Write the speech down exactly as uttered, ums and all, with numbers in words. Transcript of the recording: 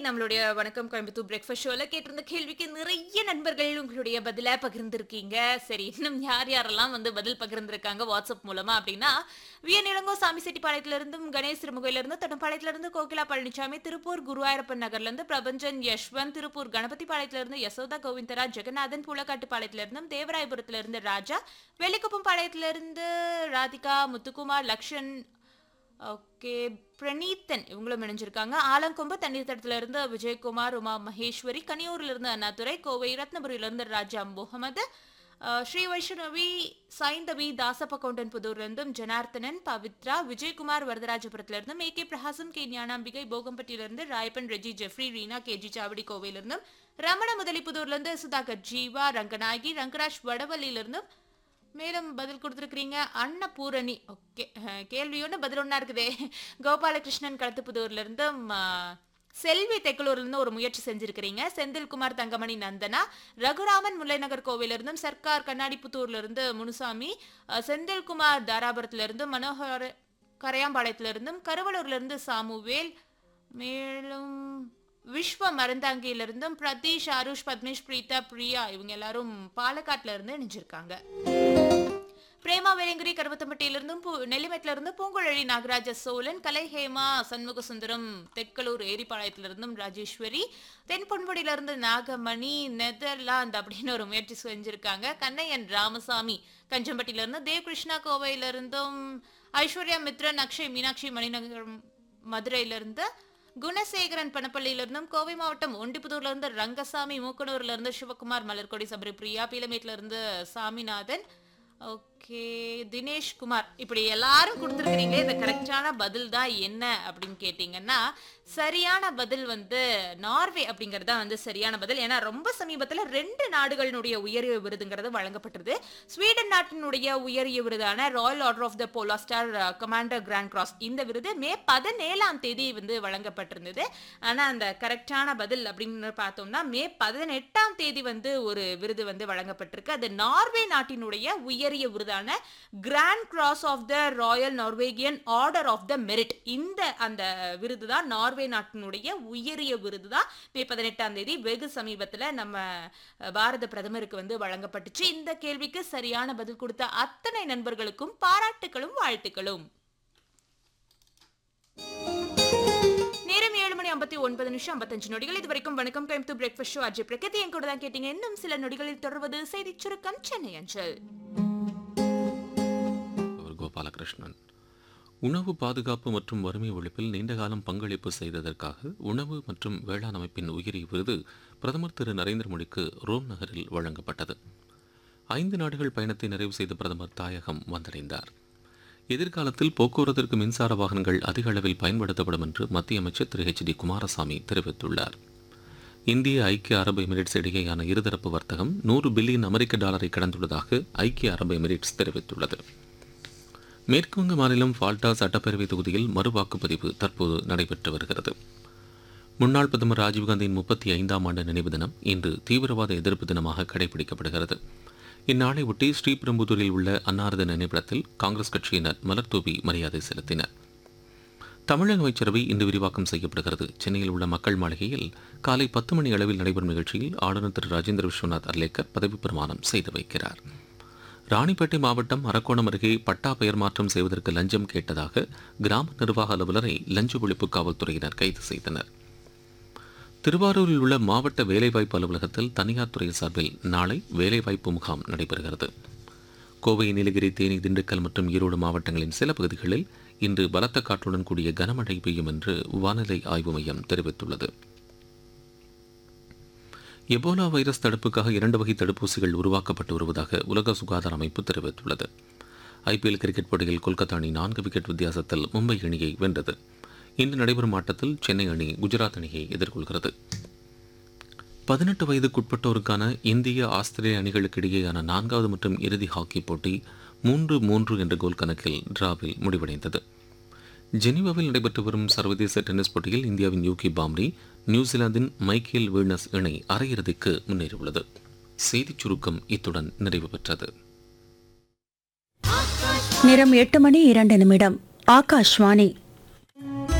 நம்மளுடைய வணக்கம் கோயம்புத்தூர் பிரேக்ஃபாஸ்ட் ஷோல கேட்டிருந்த கேள்விக்கு நிறைய நண்பர்கள் உங்களுடைய பதில பகிர்ந்திருக்கீங்க. சரி, இன்னும் யார் யாரெல்லாம் வந்து பதில் பகிர்ந்திருக்காங்க வாட்ஸ்அப் மூலமா அப்படின்னா, விஎன் இளங்கோ சாமிசெட்டிப்பாளையத்துல இருந்தும், கணேஷ் திருமுகையில இருந்து, தொட்டம்பாளையத்துல இருந்து கோகிலா பழனிசாமி, திருப்பூர் குருவாயூரப்பன் நகர்ல இருந்து பிரபஞ்சன் யஷ்வந்த், திருப்பூர் கணபதி பாளையத்துல இருந்து யசோதா கோவிந்தரா, ஜெகநாதன் பூலக்காட்டுப்பாளையத்துல இருந்தும், தேவராயபுரத்துல இருந்து ராஜா, வெள்ளிக்குப்பம் பாளையத்துல இருந்து ராதிகா, முத்துக்குமார், லக்ஷன், ஓகே, பிரணீத்தன் இவங்களும் இணைஞ்சிருக்காங்க. ஆலங்கொம்பு தண்ணீர் தடத்துல இருந்து விஜயகுமார், உமா மகேஸ்வரி, கனியூர்ல இருந்து அண்ணாதுரை, கோவை ரத்னபுரியில இருந்து ராஜா முகமது, அஹ், ஸ்ரீ வைஷ்ணவி, சைந்தவி, தாசப்பகவுண்டன் புதூர்ல இருந்தும் ஜனார்த்தனன், பவித்ரா, விஜயகுமார் வரதராஜபுரத்துல இருந்தும், ஏ கே பிரகாசம், கே ஞானாம்பிகை, போகம்பட்டியில இருந்து ராயப்பன், ரெஜி, ஜெஃப்ரி, ரீனா, கேஜி சாவடி கோவையில இருந்தும், ரமண முதலிப்புதூர்ல இருந்து சுதாகர், ஜீவா, ரங்கநாயகி, ரங்கராஜ் வடவள்ளியில இருந்தும் மேலும் பதில் கொடுத்துருக்கீங்க. அன்னபூரணி, ஓகே, கேள்வி ஒன்று பதில் ஒன்றா இருக்குதே. கோபாலகிருஷ்ணன் களத்துப்புதூர்ல இருந்து, செல்வி தெக்கலூர்ல இருந்து ஒரு முயற்சி செஞ்சிருக்கிறீங்க. செந்தில்குமார், தங்கமணி, நந்தனா, ரகுராமன் முல்லைநகர் கோவில இருந்தும், சர்க்கார் கண்ணாடிப்புத்தூர்ல இருந்து முனுசாமி, அஹ், செந்தில்குமார் தாராபுரத்துல இருந்து, மனோகர் கரையாம்பாளையத்துல இருந்தும், கருவலூர்ல இருந்து சாமுவேல், மேலும் விஸ்வ மருந்தாங்கியில இருந்தும் பிரதீஷ், ஆருஷ், பத்மேஷ், பிரீதா, பிரியா இவங்க எல்லாரும் பாலக்காட்டுல இருந்து இணைஞ்சிருக்காங்க. பிரேமா வேலங்கிரி கருவத்தம்பட்டியிலிருந்தும், நெல்லிமேட்டில இருந்து பூங்குழலி, நாகராஜ சோழன், கலை, ஹேமா, சண்முக சுந்தரம், தெற்கலூர் ஏரிப்பாளையத்திலிருந்தும் ராஜேஸ்வரி, தென் பொன்முடியில இருந்து நாகமணி, நெதர்லாந்து அப்படின்னு ஒரு முயற்சி செஞ்சிருக்காங்க. கண்ணையன் ராமசாமி கஞ்சம்பட்டியில இருந்து, தேவ் கிருஷ்ணா கோவையில இருந்தும், ஐஸ்வர்யா மித்ரன், அக்ஷய் மீனாட்சி மணிநகர் மதுரையில இருந்து, குணசேகரன் பணப்பள்ளியில இருந்தும், கோவை மாவட்டம் ஒண்டிப்புதூர்ல இருந்து ரங்கசாமி, மூக்கனூர்ல இருந்து சிவகுமார், மலர்கொடி, சபரி பிரியா, பீலமேட்ல இருந்து சாமிநாதன், ஓகே, தினேஷ் குமார், இப்படி எல்லாரும் கொடுத்துருக்கீங்க. இந்த கரெக்டான பதில் தான் என்ன அப்படின்னு கேட்டீங்கன்னா, சரியான பதில் வந்து நார்வே அப்படிங்கறதா வந்து சரியான பதில். ஏன்னா ரொம்ப சமீபத்தில் ரெண்டு நாடுகளினுடைய உயரிய விருதுங்கிறது வழங்கப்பட்டது. ஸ்வீடன் நாட்டினுடைய உயரிய விருதான Royal order of the polar star commander grand cross, இந்த விருது மே பதினேழாம் தேதி வந்து வழங்கப்பட்டிருந்தது. ஆனா அந்த கரெக்டான பதில் அப்படின்னு பார்த்தோம்னா, மே பதினெட்டாம் தேதி வந்து ஒரு விருது வந்து வழங்கப்பட்டிருக்கு. அது நார்வே நாட்டினுடைய உயரிய விருதான grand cross of the royal Norwegian order of the merit. இந்த அந்த விருது தான் நார்வே நாட்டினுடைய உயரிய விருது தான் மே பதினெட்டாம் தேதி வெகு சமீபத்தில் நம்ம பாரத பிரதமருக்கு வந்து வழங்கப்பட்டுச்சு. இந்த கேள்விக்கு சரியான பதில் கொடுத்த அத்தனை நண்பர்களுக்கும் பாராட்டுகளும் வாழ்த்துக்களும். நேரம் ஏழு மணி ஐம்பத்தி ஒன்பது நிமிஷம் ஐம்பத்தஞ்சு நொடிகள். இது வரைக்கும் வணக்கம் கோயம்புத்தூர் பிரேக்ஃபாஸ்ட் ஷோ அஜய் பிரகதி என் கூட தான் கேட்டீங்க. இன்னும் சில நொடிகளில் தொடர்வது செய்தி சுருக்கம் சென்னை அஞ்சல். கோபாலகிருஷ்ணன். உணவு பாதுகாப்பு மற்றும் வறுமை ஒழிப்பில் நீண்டகாலம் பங்களிப்பு செய்ததற்காக உணவு மற்றும் வேளாண் அமைப்பின் உயரிய விருது பிரதமர் திரு நரேந்திர மோடிக்கு ரோம் நகரில் வழங்கப்பட்டது. ஐந்து நாடுகள் பயணத்தை நிறைவு செய்த பிரதமர் தாயகம் வந்தடைந்தார். எதிர்காலத்தில் போக்குவரத்திற்கு மின்சார வாகனங்கள் அதிக அளவில் பயன்படுத்தப்படும் என்று மத்திய அமைச்சர் திரு ஹெச் டி குமாரசாமி தெரிவித்துள்ளார். இந்திய ஐக்கிய அரபு எமிரேட்ஸ் இடையேயான இருதரப்பு வர்த்தகம் நூறு பில்லியன் அமெரிக்க டாலரை கடந்துள்ளதாக ஐக்கிய அரபு எமிரேட்ஸ் தெரிவித்துள்ளது. மேற்குவங்க மாநிலம் ஃபால்டா சட்டப்பேரவை தொகுதியில் மறுவாக்குப்பதிவு தற்போது நடைபெற்று வருகிறது. முன்னாள் பிரதமர் ராஜீவ்காந்தியின் முப்பத்தி ஐந்தாம் ஆண்டு நினைவு தினம் இன்று தீவிரவாத எதிர்ப்பு தினமாக கடைபிடிக்கப்படுகிறது. இந்நாளை ஒட்டி ஸ்ரீபெரும்புதூரில் உள்ள அன்னாரது நினைவிடத்தில் காங்கிரஸ் கட்சியினர் மலர்தூவி மரியாதை செலுத்தினர். தமிழக அமைச்சரவை இன்று விரிவாக்கம் செய்யப்படுகிறது. சென்னையில் உள்ள மக்கள் மாளிகையில் காலை பத்து மணி அளவில் நடைபெறும் நிகழ்ச்சியில் ஆளுநர் திரு ராஜேந்திர விஸ்வநாத் அர்லேக்கர் பதவிப் பிரமாணம் செய்து வைக்கிறார். ராணிப்பேட்டை மாவட்டம் அரக்கோணம் அருகே பட்டா பெயர் மாற்றம் செய்வதற்கு லஞ்சம் கேட்டதாக கிராம நிர்வாக அலுவலரை லஞ்ச ஒழிப்பு காவல்துறையினர் கைது செய்தனர். திருவாரூரில் உள்ள மாவட்ட வேலைவாய்ப்பு அலுவலகத்தில் தனியார் துறை சார்பில் நாளை வேலைவாய்ப்பு முகாம் நடைபெறுகிறது. கோவை, நீலகிரி, தேனி, திண்டுக்கல் மற்றும் ஈரோடு மாவட்டங்களின் சில பகுதிகளில் இன்று பலத்த காற்றுடன் கூடிய கனமழை பெய்யும் என்று வானிலை ஆய்வு மையம் தெரிவித்துள்ளது. எபோலா வைரஸ் தடுப்புக்காக இரண்டு வகை தடுப்பூசிகள் உருவாக்கப்பட்டு வருவதாக உலக சுகாதார அமைப்பு தெரிவித்துள்ளது. ஐபிஎல் கிரிக்கெட் போட்டியில் கொல்கத்தா அணி நான்கு விக்கெட் வித்தியாசத்தில் மும்பை அணியை வென்றது. இன்று நடைபெறும் ஆட்டத்தில் சென்னை அணி குஜராத் அணியை எதிர்கொள்கிறது. பதினெட்டு வயதுக்குட்பட்டோருக்கான இந்திய ஆஸ்திரேலிய அணிகளுக்கு இடையேயான நான்காவது மற்றும் இறுதி ஹாக்கி போட்டி மூன்று மூன்று என்ற கோல் கணக்கில் டிராவில் முடிவடைந்தது. ஜெனீவாவில் நடைபெற்று வரும் சர்வதேச டென்னிஸ் போட்டியில் இந்தியாவின் யூகி பாம்ரி நியூசிலாந்தின் மைக்கேல் வீனஸ் இணை அரையிறுதிக்கு முன்னேறியுள்ளது. செய்திச் சுருக்கம் இத்துடன் நிறைவு பெற்றது. நேரம் எட்டு மணி இரண்டு நிமிடம். ஆகாஷ்வாணி